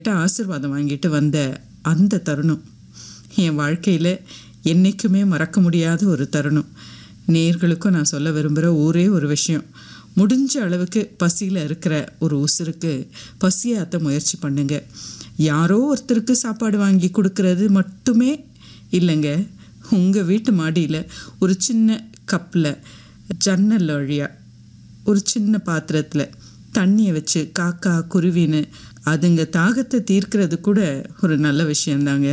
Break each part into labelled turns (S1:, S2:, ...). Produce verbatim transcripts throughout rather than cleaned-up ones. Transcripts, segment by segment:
S1: ஆசீர்வாதம் வாங்கிட்டு வந்த அந்த தருணம் என் வாழ்க்கையில் என்றைக்குமே மறக்க முடியாத ஒரு தருணம். நேயர்களுக்கும் நான் சொல்ல விரும்புகிற ஒரே ஒரு விஷயம், முடிஞ்ச அளவுக்கு பசியில் இருக்கிற ஒரு உசுருக்கு பசியாற்ற முயற்சி பண்ணுங்க. யாரோ ஒருத்தருக்கு சாப்பாடு வாங்கி கொடுக்கறது மட்டுமே இல்லைங்க. உங்கள் வீட்டு மாடியில் ஒரு சின்ன கப்பில் ஜன்னல் வழியாக ஒரு சின்ன பாத்திரத்தில் தண்ணியை வச்சு காக்கா குருவின்னு அதுங்க தாகத்தை தீர்க்கிறது கூட ஒரு நல்ல விஷயந்தாங்க.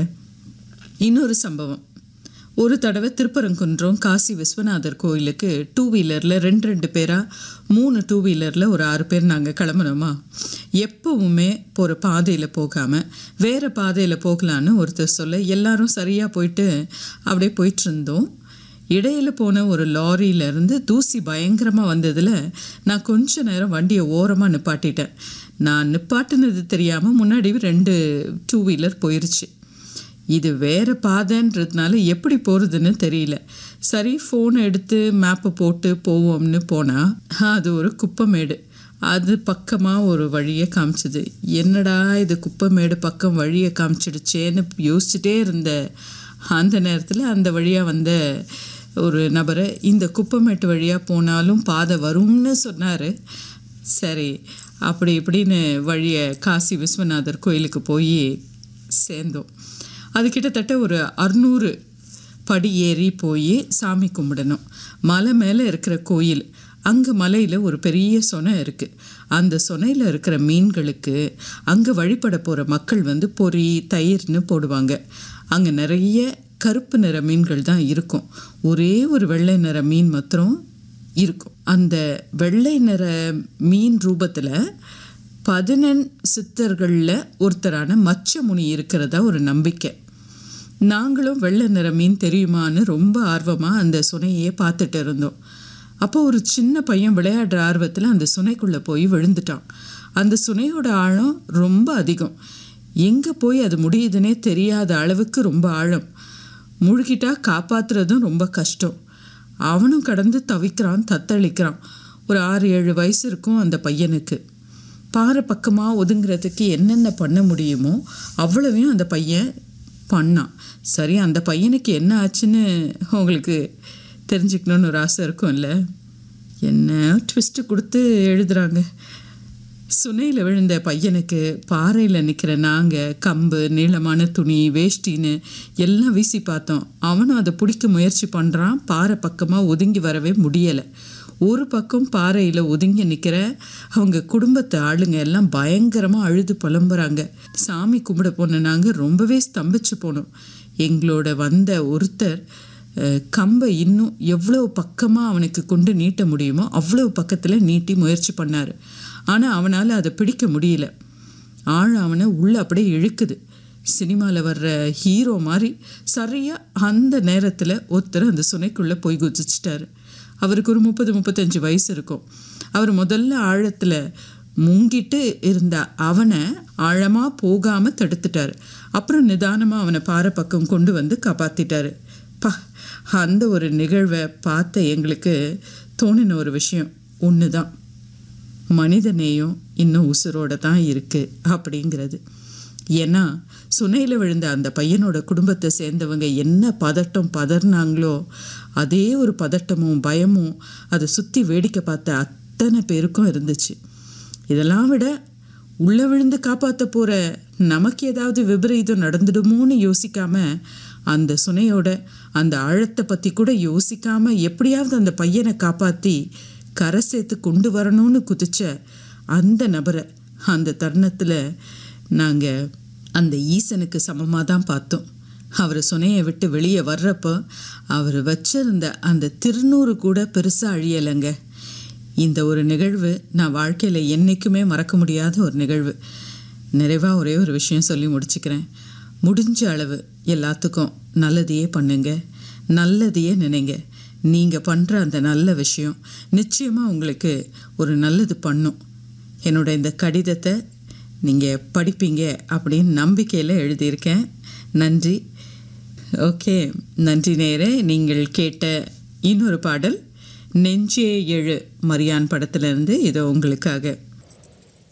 S1: இன்னொரு சம்பவம், ஒரு தடவை திருப்பரங்குன்றம் காசி விஸ்வநாதர் கோயிலுக்கு டூ வீலரில் ரெண்டு ரெண்டு பேராக மூணு டூ வீலரில் ஒரு ஆறு பேர் நாங்கள் கிளம்புனோமா. எப்போவுமே போகிற பாதையில் போகாமல் வேறு பாதையில் போகலான்னு ஒருத்தர் சொல்ல எல்லாரும் சரியாக போயிட்டு அப்படியே போயிட்டுருந்தோம். இடையில் போன ஒரு லாரியிலேருந்து தூசி பயங்கரமாக வந்ததில் நான் கொஞ்ச நேரம் வண்டியை ஓரமாக நிப்பாட்டிட்டேன். நான் நிப்பாட்டினது தெரியாமல் முன்னாடி ரெண்டு டூ வீலர் போயிடுச்சு. இது வேறு பாதைன்றதுனால எப்படி போகிறதுன்னு தெரியல. சரி, ஃபோனை எடுத்து மேப்பை போட்டு போவோம்னு போனால் அது ஒரு குப்பைமேடு. அது பக்கமாக ஒரு வழியை காமிச்சிது. என்னடா இது குப்பைமேடு பக்கம் வழியை காமிச்சிடுச்சேன்னு யோசிச்சுட்டே இருந்த அந்த நேரத்தில் அந்த வழியாக வந்த ஒரு நபரை இந்த குப்பைமேட்டு வழியாக போனாலும் பாதை வரும்னு சொன்னார். சரி, அப்படி இப்படின்னு வழியை காசி விஸ்வநாதர் கோயிலுக்கு போய் சேர்ந்தோம். அது கிட்டத்தட்ட ஒரு அறுநூறு படி ஏறி போய் சாமி கும்பிடணும். மலை மேலே இருக்கிற கோயில். அங்கே மலையில் ஒரு பெரிய சொனை இருக்குது. அந்த சொனையில் இருக்கிற மீன்களுக்கு அங்கே வழிபட போகிற மக்கள் வந்து பொரி தயிர்னு போடுவாங்க. அங்கே நிறைய கருப்பு நிற மீன்கள் தான் இருக்கும். ஒரே ஒரு வெள்ளை நிற மீன் மாத்திரம் இருக்கும். அந்த வெள்ளை நிற மீன் ரூபத்தில் பதினெண் சித்தர்களில் ஒருத்தரான மச்சமுனி இருக்கிறதா ஒரு நம்பிக்கை. நாங்களும் வெள்ளை நிற மீன் தெரியுமான்னு ரொம்ப ஆர்வமாக அந்த சுனையே பார்த்துட்டு இருந்தோம். அப்போ ஒரு சின்ன பையன் விளையாடுற ஆர்வத்தில் அந்த சுனைக்குள்ளே போய் விழுந்துட்டான். அந்த சுனையோட ஆழம் ரொம்ப அதிகம். எங்கே போய் அது முடியுதுன்னே தெரியாத அளவுக்கு ரொம்ப ஆழம். முழுகிட்டா காப்பாற்றுறதும் ரொம்ப கஷ்டம். அவனும் கடந்து தவிக்கிறான், தத்தளிக்கிறான். ஒரு ஆறு ஏழு வயசு இருக்கும் அந்த பையனுக்கு. பாறை பக்கமாக ஒதுங்கிறதுக்கு என்னென்ன பண்ண முடியுமோ அவ்வளவையும் அந்த பையன் பண்ணான். சரி, அந்த பையனுக்கு என்ன ஆச்சுன்னு உங்களுக்கு தெரிஞ்சுக்கணுன்னு ஒரு ஆசை இருக்கும்ல. என்ன ட்விஸ்ட்டு கொடுத்து எழுதுகிறாங்க. சுனையில் விழுந்த பையனுக்கு பாறையில் நிற்கிற நாங்கள் கம்பு, நீளமான துணி, வேஷ்டின்னு எல்லாம் வீசி பார்த்தோம். அவனும் அதை பிடிக்க முயற்சி பண்ணுறான். பாறை பக்கமாக ஒதுங்கி வரவே முடியலை. ஒரு பக்கம் பாறையில் ஒதுங்கி நிற்கிற அவங்க குடும்பத்து ஆளுங்க எல்லாம் பயங்கரமாக அழுது புலம்புறாங்க. சாமி கும்பிட போன நாங்கள் ரொம்பவே ஸ்தம்பிச்சு போனோம். எங்களோட வந்த ஒருத்தர் கம்பை இன்னும் எவ்வளோ பக்கமாக அவனுக்கு கொண்டு நீட்ட முடியுமோ அவ்வளோ பக்கத்தில் நீட்டி முயற்சி பண்ணார். ஆனால் அவனால் அதை பிடிக்க முடியல. ஆழம் அவனை உள்ளே அப்படியே இழுக்குது. சினிமாவில் வர்ற ஹீரோ மாதிரி சரியாக அந்த நேரத்தில் ஒருத்தர் அந்த சுனைக்குள்ளே போய் குதிச்சிட்டார். அவருக்கு ஒரு முப்பது முப்பத்தஞ்சு வயசு இருக்கும். அவர் முதல்ல ஆழத்தில் முங்கிட்டு இருந்த அவனை ஆழமாக போகாமல் தடுத்துட்டார். அப்புறம் நிதானமாக அவனை பாறை பக்கம் கொண்டு வந்து காப்பாற்றிட்டார். பா, அந்த ஒரு நிகழ்வை பார்த்த எங்களுக்கு தோணின ஒரு விஷயம் ஒன்று தான், மனிதநேயம் இன்னும் உசுரோடு தான் இருக்குது அப்படிங்கிறது. ஏன்னா சுனையில் விழுந்த அந்த பையனோட குடும்பத்தை சேர்ந்தவங்க என்ன பதட்டம் பதறினாங்களோ அதே ஒரு பதட்டமும் பயமும் அதை சுற்றி வேடிக்கை பார்த்த அத்தனை பேருக்கும் இருந்துச்சு. இதெல்லாம் விட உள்ளே விழுந்து காப்பாற்ற போகிற நமக்கு ஏதாவது விபரீதம் நடந்துடுமோன்னு யோசிக்காமல் அந்த சுனையோட அந்த ஆழத்தை பற்றி கூட யோசிக்காமல் எப்படியாவது அந்த பையனை காப்பாற்றி கரை சேர்த்து கொண்டு வரணும்னு குதிச்ச அந்த நபரை அந்த தருணத்தில் நாங்கள் அந்த ஈசனுக்கு சமமாக தான் பார்த்தோம். அவர் சுனையை விட்டு வெளியே வர்றப்போ அவர் வச்சிருந்த அந்த திருநூறு கூட பெருசாக அழியலைங்க. இந்த ஒரு நிகழ்வு நான் வாழ்க்கையில் என்றைக்குமே மறக்க முடியாத ஒரு நிகழ்வு. நிறைவாக ஒரே ஒரு விஷயம் சொல்லி முடிச்சுக்கிறேன். முடிஞ்ச அளவு எல்லாத்துக்கும் நல்லதையே பண்ணுங்க, நல்லதையே நினைங்க. நீங்கள் பண்ணுற அந்த நல்ல விஷயம் நிச்சயமாக உங்களுக்கு ஒரு நல்லது பண்ணும். என்னோட இந்த கடிதத்தை நீங்கள் படிப்பீங்க அப்படின்னு நம்பிக்கையில் எழுதியிருக்கேன். நன்றி. ஓகே, நன்றி நேரே. நீங்கள் கேட்ட இன்னொரு பாடல் நெஞ்சே எழு மரியான் படத்திலிருந்து இதோ உங்களுக்காக.